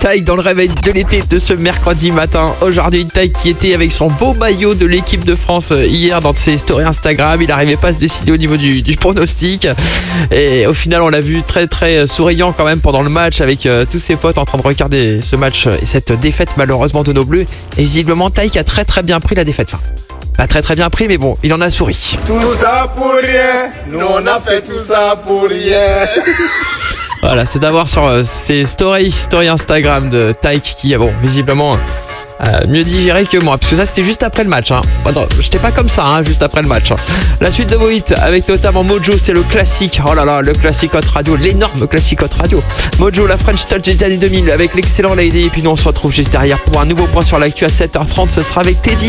Taïk dans le réveil de l'été de ce mercredi matin. Aujourd'hui, Taïk qui était avec son beau maillot de l'équipe de France hier dans ses stories Instagram. Il n'arrivait pas à se décider au niveau du pronostic. Et au final, on l'a vu très très souriant quand même pendant le match avec tous ses potes en train de regarder ce match et cette défaite malheureusement de nos Bleus. Et visiblement, Taïk a très très bien pris la défaite. Enfin, pas très très bien pris, mais bon, il en a souri. Tout ça pour rien, nous on a fait tout ça pour rien. Voilà, c'est d'avoir sur ses stories Instagram de Taïk qui a visiblement mieux digéré que moi, parce que ça c'était juste après le match. Non, j'étais pas comme ça juste après le match. La suite de vos hits avec notamment Mojo, c'est le classique. Oh là là, le classique hot radio, l'énorme classique hot radio. Mojo, la French Touch des années 2000 avec l'excellent Lady. Et puis nous on se retrouve juste derrière pour un nouveau point sur l'actu à 7h30. Ce sera avec Teddy.